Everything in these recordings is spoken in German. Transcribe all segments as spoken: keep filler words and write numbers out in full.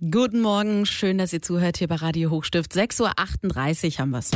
Guten Morgen, schön, dass ihr zuhört hier bei Radio Hochstift. sechs Uhr achtunddreißig haben wir's.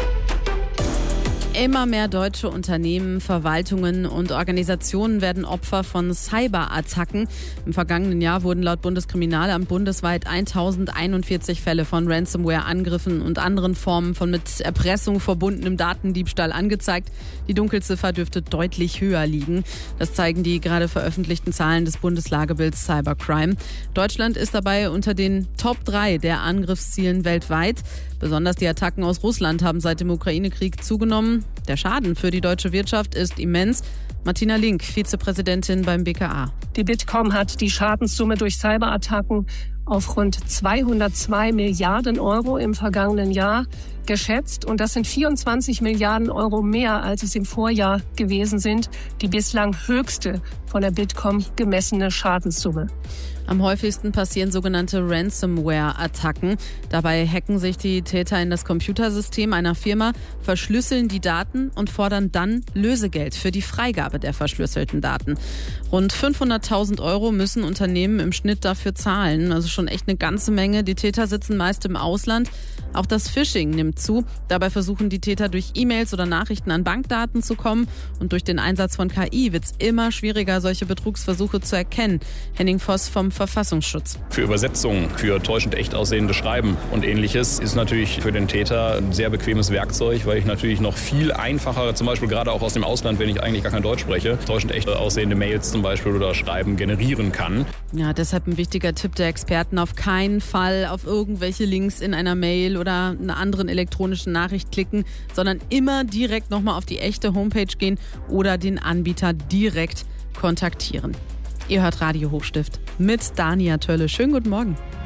Immer mehr deutsche Unternehmen, Verwaltungen und Organisationen werden Opfer von Cyberattacken. Im vergangenen Jahr wurden laut Bundeskriminalamt bundesweit tausendeinundvierzig Fälle von Ransomware-Angriffen und anderen Formen von mit Erpressung verbundenem Datendiebstahl angezeigt. Die Dunkelziffer dürfte deutlich höher liegen. Das zeigen die gerade veröffentlichten Zahlen des Bundeslagebilds Cybercrime. Deutschland ist dabei unter den Top drei der Angriffszielen weltweit. Besonders die Attacken aus Russland haben seit dem Ukraine-Krieg zugenommen. Der Schaden für die deutsche Wirtschaft ist immens. Martina Link, Vizepräsidentin beim B K A. Die Bitkom hat die Schadenssumme durch Cyberattacken auf rund zweihundertzwei Milliarden Euro im vergangenen Jahr geschätzt. Und das sind vierundzwanzig Milliarden Euro mehr, als es im Vorjahr gewesen sind. Die bislang höchste von der Bitkom gemessene Schadenssumme. Am häufigsten passieren sogenannte Ransomware-Attacken. Dabei hacken sich die Täter in das Computersystem einer Firma, verschlüsseln die Daten und fordern dann Lösegeld für die Freigabe der verschlüsselten Daten. Rund fünfhunderttausend Euro müssen Unternehmen im Schnitt dafür zahlen. Also schon echt eine ganze Menge. Die Täter sitzen meist im Ausland. Auch das Phishing nimmt zu. Dabei versuchen die Täter durch E-Mails oder Nachrichten an Bankdaten zu kommen. Und durch den Einsatz von K I wird es immer schwieriger, solche Betrugsversuche zu erkennen. Henning Voss vom Verfassungsschutz. Für Übersetzungen, für täuschend echt aussehende Schreiben und ähnliches ist natürlich für den Täter ein sehr bequemes Werkzeug, weil ich natürlich noch viel einfacher, zum Beispiel gerade auch aus dem Ausland, wenn ich eigentlich gar kein Deutsch spreche, täuschend echt aussehende Mails zum Beispiel oder Schreiben generieren kann. Ja, deshalb ein wichtiger Tipp der Experten: auf keinen Fall auf irgendwelche Links in einer Mail oder einer anderen elektronischen Nachricht klicken, sondern immer direkt nochmal auf die echte Homepage gehen oder den Anbieter direkt kontaktieren. Ihr hört Radio Hochstift mit Dania Tölle. Schönen guten Morgen.